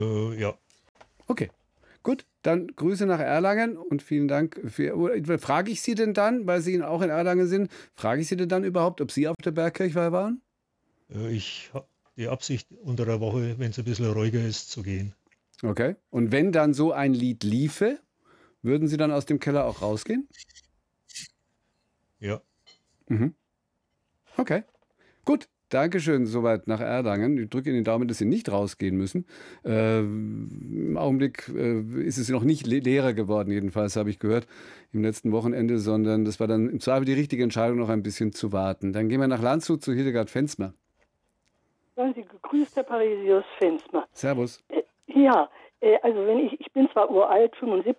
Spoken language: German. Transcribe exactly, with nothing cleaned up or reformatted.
Äh, ja. Okay, gut. Dann Grüße nach Erlangen und vielen Dank für. Oder, frage ich Sie denn dann, weil Sie auch in Erlangen sind, frage ich Sie denn dann überhaupt, ob Sie auf der Bergkirchweih waren? Äh, ich habe die Absicht, unter der Woche, wenn es ein bisschen ruhiger ist, zu gehen. Okay. Und wenn dann so ein Lied liefe, würden Sie dann aus dem Keller auch rausgehen? Ja. Mhm. Okay. Gut. Dankeschön, soweit nach Erlangen. Ich drücke Ihnen den Daumen, dass Sie nicht rausgehen müssen. Äh, Im Augenblick äh, ist es noch nicht le leerer geworden, jedenfalls habe ich gehört, im letzten Wochenende, sondern das war dann im Zweifel die richtige Entscheidung, noch ein bisschen zu warten. Dann gehen wir nach Landshut zu Hildegard Fensmer. Seien Sie gegrüßt, Herr Parisius Fensmer. Servus. Äh, ja, äh, also wenn ich, ich bin zwar uralt, fünfundsiebzig,